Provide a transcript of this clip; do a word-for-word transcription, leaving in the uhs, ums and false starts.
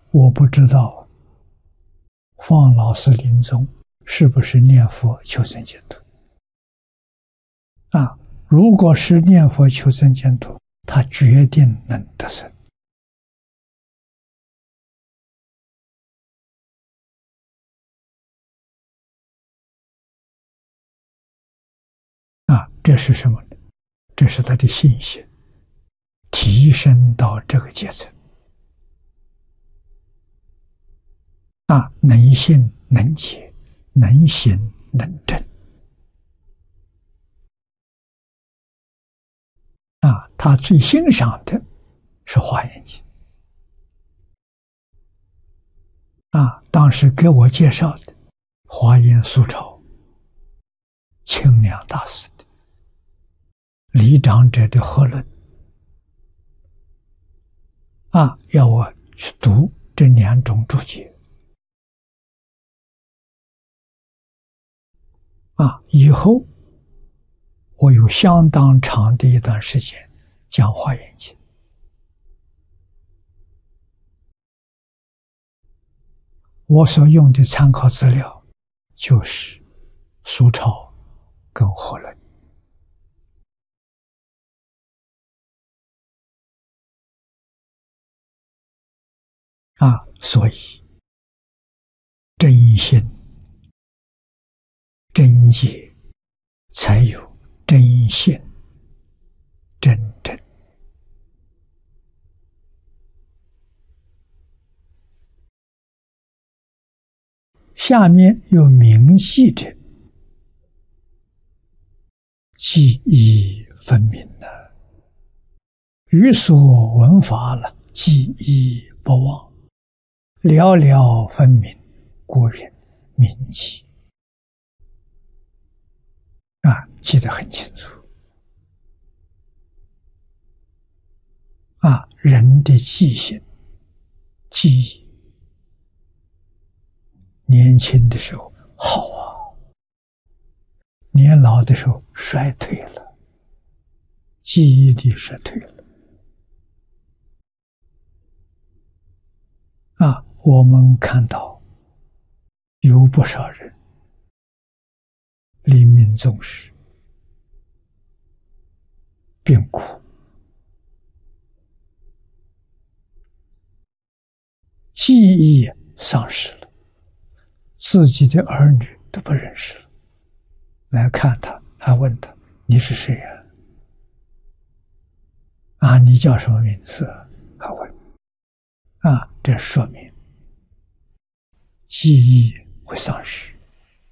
我不知道方老师临终是不是念佛求生净土啊？如果是念佛求生净土，他决定能得生啊！这是什么呢？这是他的信心提升到这个阶层啊，能信能解，能行能证啊。他最欣赏的是华严经啊，当时给我介绍的华严苏钞清凉大师的李长者的合论啊，要我去读这两种注解啊，以后我有相当长的一段时间讲华严经，我所用的参考资料就是苏钞跟合论啊，所以真心真解才有真信真正。下面有明记的记忆分明了，于所闻法了，记忆不忘，了了分明，故云铭记啊，记得很清楚啊，人的记性记忆年轻的时候好啊，年老的时候衰退了，记忆力衰退了啊。我们看到有不少人临命终时病苦，记忆丧失了，自己的儿女都不认识了，来看他还问他你是谁呀？啊，你叫什么名字？还问啊，这说明记忆会丧失